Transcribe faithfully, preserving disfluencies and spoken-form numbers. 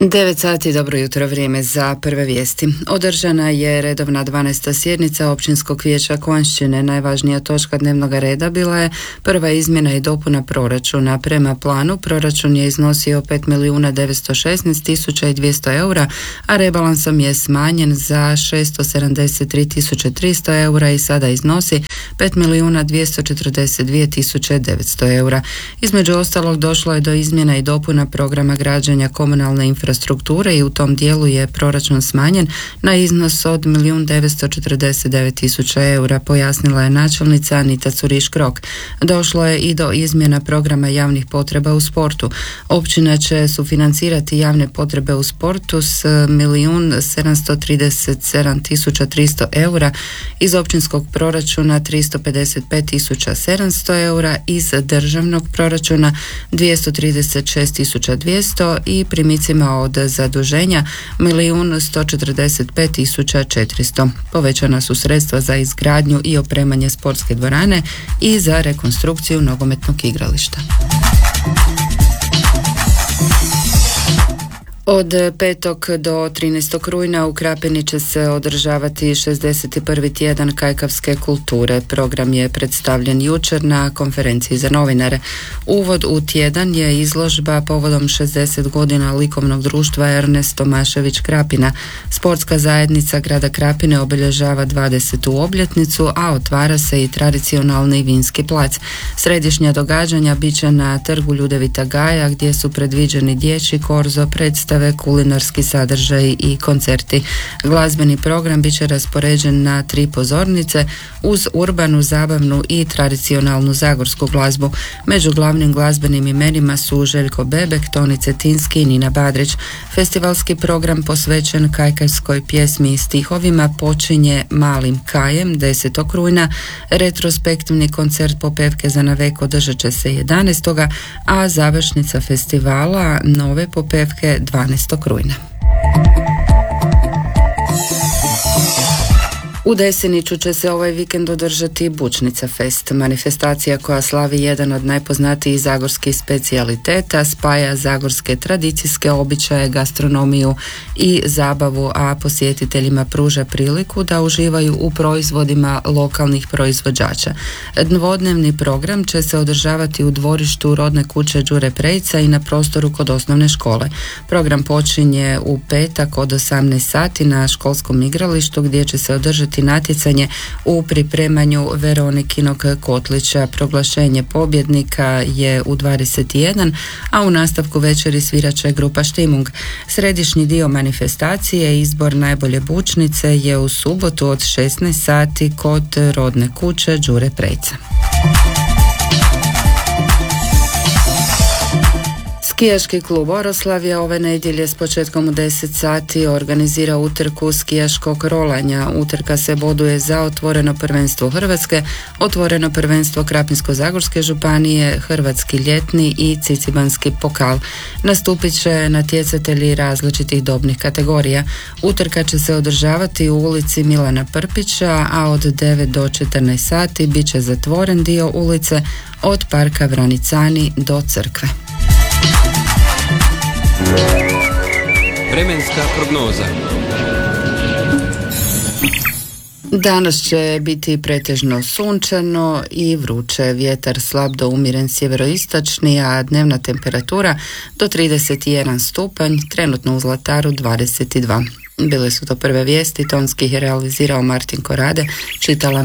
devet sati, dobro jutro, vrijeme za prve vijesti. Održana je redovna dvanaesta sjednica Općinskog vijeća Klanjšćine. Najvažnija točka dnevnog reda bila je prva izmjena i dopuna proračuna. Prema planu proračun je iznosio pet milijuna devetsto šesnaest tisuća i dvjesto eura, a rebalansom je smanjen za šesto sedamdeset tri tisuće tristo eura i sada iznosi pet milijuna dvjesto četrdeset dvije tisuće devetsto eura. Između ostalog došlo je do izmjena i dopuna programa građenja komunalne infrastrukture strukture i u tom dijelu je proračun smanjen na iznos od milijun devetsto četrdeset devet tisuća eura, pojasnila je načelnica Anita Curiš-Krok. Došlo je i do izmjena programa javnih potreba u sportu. Općina će sufinancirati javne potrebe u sportu s milijun sedamsto trideset sedam tisuća tristo eura, iz općinskog proračuna tristo pedeset pet tisuća sedamsto eura, iz državnog proračuna dvjesto trideset šest tisuća dvjesto i primicima od zaduženja milijun sto četrdeset pet tisuća četiristo. Povećana su sredstva za izgradnju i opremanje sportske dvorane i za rekonstrukciju nogometnog igrališta. Od petog do trinaestog rujna u Krapini će se održavati šezdeset prvi tjedan kajkavske kulture. Program je predstavljen jučer na konferenciji za novinare. Uvod u tjedan je izložba povodom šezdeset godina likovnog društva Ernest Tomašević Krapina. Sportska zajednica grada Krapine obilježava dvadesetu obljetnicu, a otvara se i tradicionalni vinski plac. Središnja događanja bit će na trgu Ljudevita Gaja, gdje su predviđeni dječji korzo, predstave, kulinarski sadržaj i koncerti. Glazbeni program bit će raspoređen na tri pozornice uz urbanu, zabavnu i tradicionalnu zagorsku glazbu. Među glavnim glazbenim imenima su Željko Bebek, Toni Cetinski i Nina Badrić. Festivalski program posvećen kajkavskoj pjesmi i stihovima počinje Malim Kajem desetog rujna. Retrospektivni koncert Popevke za navek održat će se jedanaestog a završnica festivala Nove Popevke dvanaestog rujna. U Deseniću će se ovaj vikend održati Bučnica Fest, manifestacija koja slavi jedan od najpoznatijih zagorskih specijaliteta, spaja zagorske tradicijske običaje, gastronomiju i zabavu, a posjetiteljima pruža priliku da uživaju u proizvodima lokalnih proizvođača. Dvodnevni program će se održavati u dvorištu rodne kuće Đure Prejca i na prostoru kod osnovne škole. Program počinje u petak od osamnaest sati na školskom igralištu, gdje će se održati natjecanje u pripremanju Veronikinog kotlića. Proglašenje pobjednika je u dvadeset jedan, a u nastavku večeri svirat će grupa Štimung. Središnji dio manifestacije, izbor najbolje bučnice, je u subotu od šesnaest sati kod rodne kuće Đure Prejca. Skijaški klub Oroslavlja ove nedjelje s početkom u deset sati organizira utrku skijaškog rolanja. Utrka se boduje za otvoreno prvenstvo Hrvatske, otvoreno prvenstvo Krapinsko-zagorske županije, hrvatski ljetni i cicibanski pokal. Nastupit će natjecatelji različitih dobnih kategorija. Utrka će se održavati u ulici Milana Prpića, a od devet do četrnaest sati bit će zatvoren dio ulice od parka Vranicani do crkve. Vremenska prognoza. Danas će biti pretežno sunčano i vruće, vjetar slab do umjeren sjeveroistočni, a dnevna temperatura do trideset jedan stupanj, trenutno u Zlataru dvadeset dva. Bile su to prve vijesti, tonski ih je realizirao Martin Korade, čitala